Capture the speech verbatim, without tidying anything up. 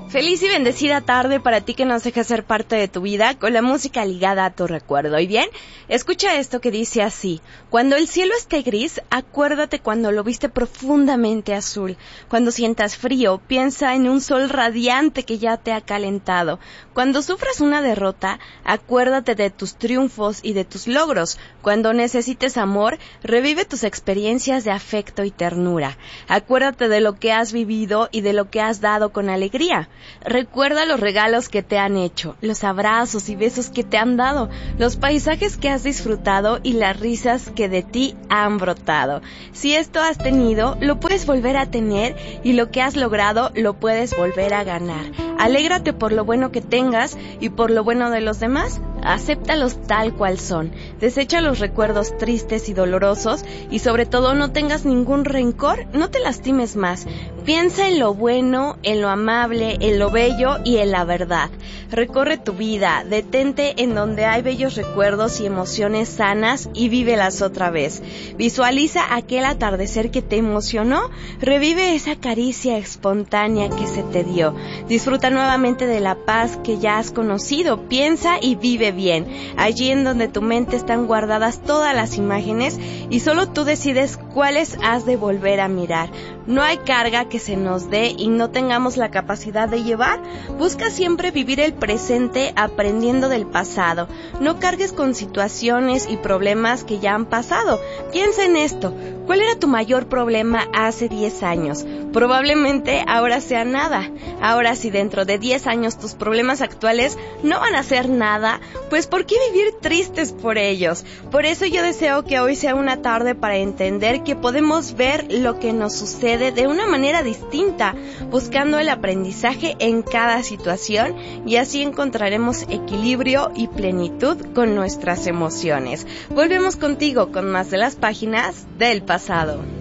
Feliz y bendecida tarde para ti que nos deja ser parte de tu vida con la música ligada a tu recuerdo. ¿Y bien? Escucha esto que dice así: cuando el cielo esté gris, acuérdate cuando lo viste profundamente azul. Cuando sientas frío, piensa en un sol radiante que ya te ha calentado. Cuando sufras una derrota, acuérdate de tus triunfos y de tus logros. Cuando necesites amor, revive tus experiencias de afecto y ternura. Acuérdate de lo que has vivido y de lo que has dado con alegría. Recuerda los regalos que te han hecho, los abrazos y besos que te han dado, los paisajes que has disfrutado y las risas que de ti han brotado. Si esto has tenido, lo puedes volver a tener, y lo que has logrado lo puedes volver a ganar. Alégrate por lo bueno que tengas y por lo bueno de los demás. Acéptalos tal cual son. Desecha los recuerdos tristes y dolorosos, y sobre todo no tengas ningún rencor, no te lastimes más. Piensa en lo bueno, en lo amable, en lo bello y en la verdad. Recorre tu vida, detente en donde hay bellos recuerdos y emociones sanas y vívelas otra vez. Visualiza aquel atardecer que te emocionó, revive esa caricia espontánea que se te dio. Disfruta nuevamente de la paz que ya has conocido, piensa y vive bien. Allí en donde tu mente están guardadas todas las imágenes y solo tú decides cuáles has de volver a mirar. No hay carga que se nos dé y no tengamos la capacidad de llevar. Busca siempre vivir el presente aprendiendo del pasado. No cargues con situaciones y problemas que ya han pasado. Piensa en esto. ¿Cuál era tu mayor problema hace diez años? Probablemente ahora sea nada. Ahora, si dentro de diez años tus problemas actuales no van a ser nada, pues ¿por qué vivir tristes por ellos? Por eso yo deseo que hoy sea una tarde para entender que podemos ver lo que nos sucede de una manera distinta, buscando el aprendizaje en cada situación, y así encontraremos equilibrio y plenitud con nuestras emociones. Volvemos contigo con más de las páginas del pasado.